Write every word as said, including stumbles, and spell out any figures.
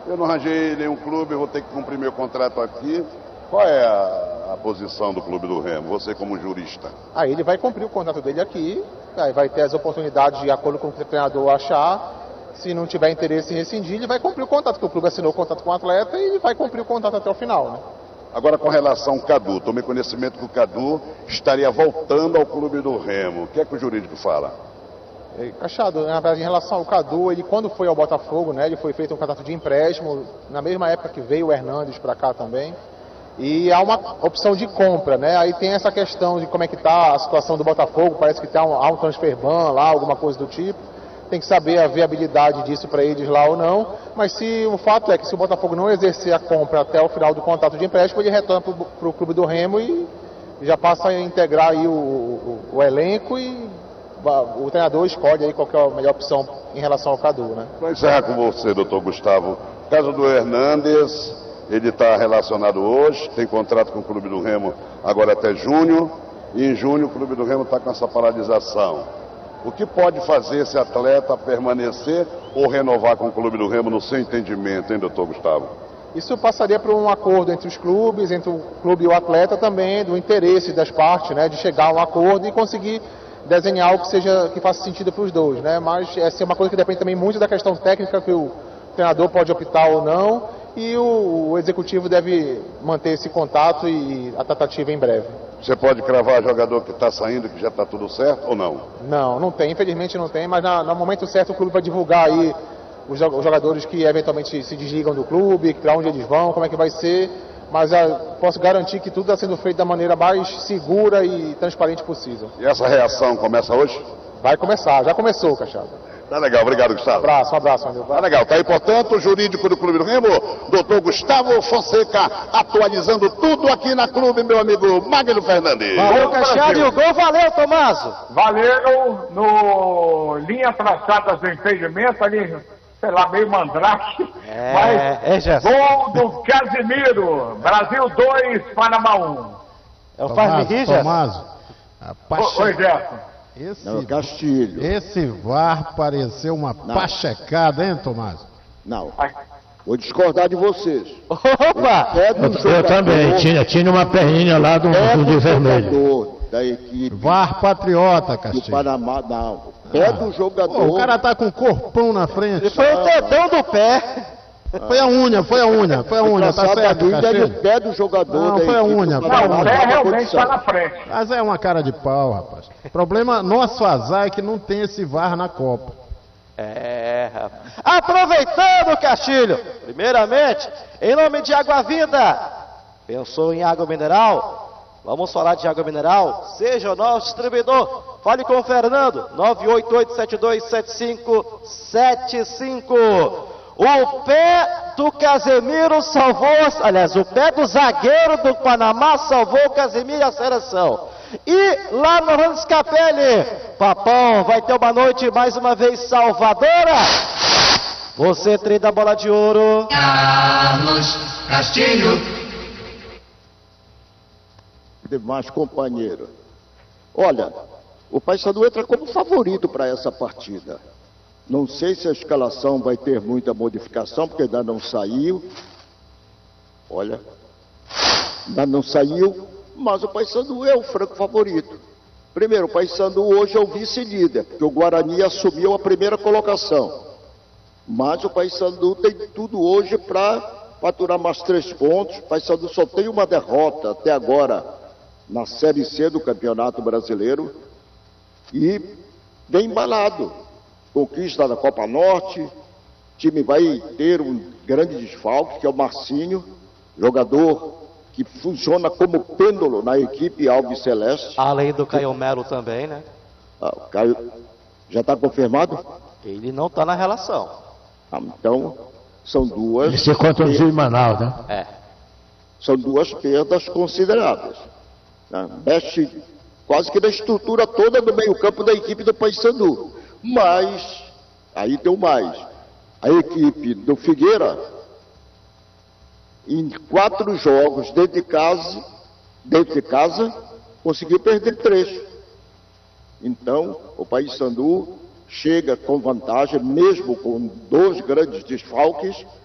Eu não arranjei nenhum clube, vou ter que cumprir meu contrato aqui. Qual é a, a posição do Clube do Remo, você como jurista? Aí ele vai cumprir o contrato dele aqui, aí vai ter as oportunidades de acordo com o que o treinador achar. Se não tiver interesse em rescindir, ele vai cumprir o contrato, porque o clube assinou o contrato com o atleta e ele vai cumprir o contrato até o final, né? Agora, com relação ao Cadu, tomei conhecimento que o Cadu estaria voltando ao Clube do Remo. O que é que o jurídico fala? Cachado, na verdade, em relação ao Cadu, ele quando foi ao Botafogo, né, ele foi feito um contrato de empréstimo, na mesma época que veio o Hernandes para cá também, e há uma opção de compra, né, aí tem essa questão de como é que está a situação do Botafogo, parece que tá um, há um transfer ban lá, alguma coisa do tipo, tem que saber a viabilidade disso para eles lá ou não, mas se o fato é que se o Botafogo não exercer a compra até o final do contrato de empréstimo, ele retorna para o Clube do Remo e já passa a integrar aí o, o, o elenco e o treinador escolhe aí qual que é a melhor opção em relação ao Cadu, né? Vou encerrar com você, doutor Gustavo. O caso do Hernandes, ele está relacionado hoje, tem contrato com o Clube do Remo agora até junho, e em junho o Clube do Remo está com essa paralisação. O que pode fazer esse atleta permanecer ou renovar com o Clube do Remo no seu entendimento, hein, doutor Gustavo? Isso passaria por um acordo entre os clubes, entre o clube e o atleta também, do interesse das partes, né, de chegar a um acordo e conseguir desenhar algo que seja, que faça sentido para os dois, né? Mas essa é uma coisa que depende também muito da questão técnica, que o treinador pode optar ou não, e o, o executivo deve manter esse contato e a tratativa em breve. Você pode cravar jogador que está saindo, que já está tudo certo ou não? Não, não tem, infelizmente não tem, mas na, no momento certo o clube vai divulgar aí os, os jogadores que eventualmente se desligam do clube, para onde eles vão, como é que vai ser. Mas eu posso garantir que tudo está sendo feito da maneira mais segura e transparente possível. E essa reação começa hoje? Vai começar, já começou, Cachado. Tá legal, obrigado, Gustavo. Um abraço, um abraço, meu. Tá legal, tá aí, portanto, o jurídico do Clube do Remo, doutor Gustavo Fonseca, atualizando tudo aqui na Clube, meu amigo Magno Fernandes. Valeu, Cachado, e o gol valeu, Tomaso. Valeu no linha traçada do impedimento ali, sei lá, meio mandrake, é, mas é, gol do Casimiro, Brasil dois, Panamá um. É o Farmirri, Gerson? Tomaso, pache... Oi, Gerson. Esse, não, Castilho. Esse V A R pareceu uma não. pachecada, hein, Tomaso? Não, vou discordar de vocês. Opa! Eu, eu também, tinha, tinha uma perninha lá do, do de vermelho. Da equipe V A R patriota, Castilho. Do Panamá, não. Pé ah. do jogador. Pô, o cara tá com o corpão na frente. Ele foi o dedão do pé. Foi a unha, foi a unha, foi a unha, tá certo, Castilho? O pé do jogador. Não, foi a unha. Não, o pé realmente está na frente. Mas é uma cara de pau, rapaz. O problema nosso azar é que não tem esse V A R na Copa. É, rapaz. Aproveitando, Castilho, primeiramente, em nome de Água Vida, pensou em água mineral? Vamos falar de água mineral? Seja o nosso distribuidor. Fale com o Fernando, nove oito oito sete dois sete cinco sete cinco. O pé do Casemiro salvou, aliás, o pé do zagueiro do Panamá salvou o Casemiro e a seleção. E lá no Orlando Scapelli, Papão, vai ter uma noite mais uma vez salvadora. Você treina a bola de ouro. Carlos Castilho. Demais companheiro. Olha, o Paysandu entra como favorito para essa partida. Não sei se a escalação vai ter muita modificação, porque ainda não saiu. Olha, ainda não saiu, mas o Paysandu é o franco favorito. Primeiro, o Paysandu hoje é o vice-líder, porque o Guarani assumiu a primeira colocação. Mas o Paysandu tem tudo hoje para faturar mais três pontos. O Paysandu só tem uma derrota até agora na Série C do Campeonato Brasileiro. E bem embalado. Conquista da Copa Norte, o time vai ter um grande desfalque, que é o Marcinho, jogador que funciona como pêndulo na equipe Alves Celeste. Além do Caio Melo também, né? Ah, o Caio já está confirmado? Ele não está na relação. Ah, então, são duas... Ele se contundiu em Manaus, né? É. São duas perdas consideráveis. Né? Mexe quase que na estrutura toda do meio-campo da equipe do Paysandu. Mas, aí tem o mais, a equipe do Figueira, em quatro jogos dentro de casa, dentro de casa, conseguiu perder três. Então, o Paysandu chega com vantagem, mesmo com dois grandes desfalques,